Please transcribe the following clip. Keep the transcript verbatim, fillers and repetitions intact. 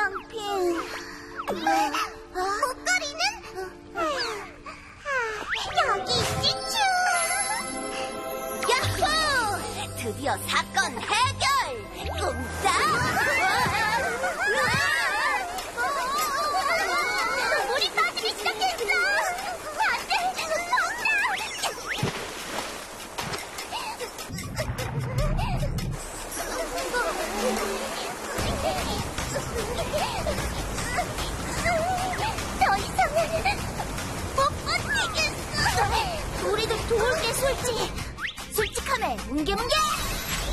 핑. 목걸이는? 여기 있지, 츄! 야호! 드디어 사건 해결! 꿈싸!